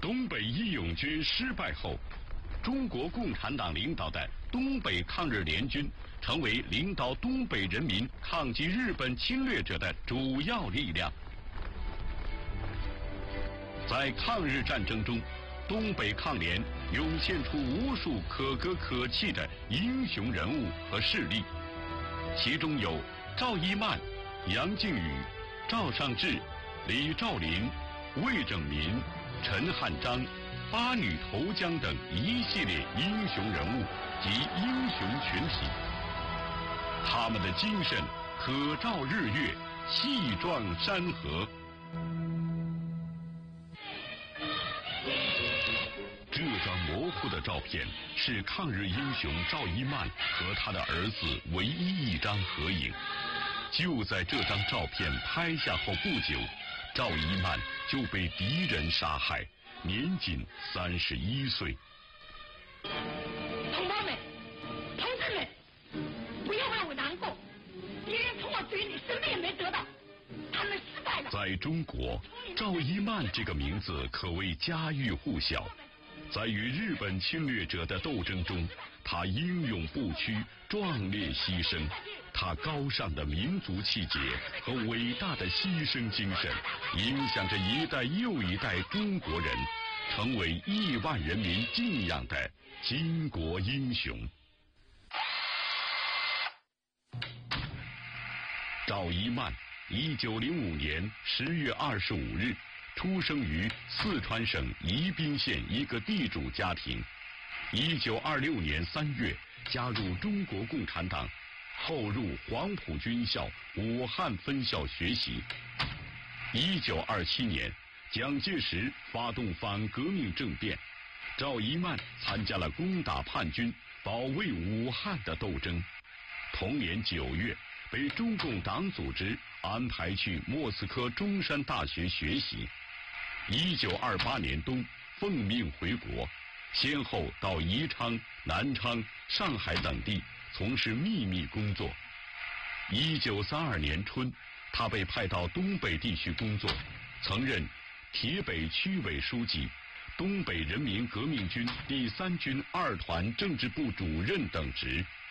东北义勇军失败后，中国共产党领导的东北抗日联军成为领导东北人民抗击日本侵略者的主要力量。在抗日战争中，东北抗联涌现出无数可歌可泣的英雄人物和势力，其中有赵一曼、杨靖宇、赵尚志、李兆林、魏拯民、陈汉章、八女投江等一系列英雄人物及英雄群体，他们的精神可照日月，气壮山河。这张模糊的照片是抗日英雄赵一曼和他的儿子唯一一张合影。就在这张照片拍下后不久，赵一曼就被敌人杀害，年仅31岁。 同胞们、同志们，不要为我难过，敌人从我嘴里什么也没得到，他们失败了。 在中国，赵一曼这个名字可谓家喻户晓。在与日本侵略者的斗争中，他英勇不屈，壮烈牺牲。他高尚的民族气节和伟大的牺牲精神，影响着一代又一代中国人，成为亿万人民敬仰的巾帼英雄。赵一曼，1905年10月25日。出生于四川省宜宾县一个地主家庭，1926年3月加入中国共产党，后入黄埔军校武汉分校学习。1927年，蒋介石发动反革命政变，赵一曼参加了攻打叛军、保卫武汉的斗争。同年9月，被中共党组织安排去莫斯科中山大学学习。1928年冬，奉命回国，先后到宜昌、南昌、上海等地从事秘密工作。1932年春，他被派到东北地区工作，曾任铁北区委书记、东北人民革命军第3军2团政治部主任等职。